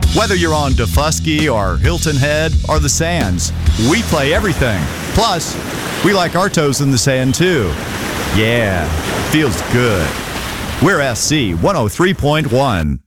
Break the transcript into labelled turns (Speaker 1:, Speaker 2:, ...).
Speaker 1: Whether you're on Defusky or Hilton Head or the Sands, we play everything. Plus, we like our toes in the sand too. Yeah, feels good. We're SC 103.1.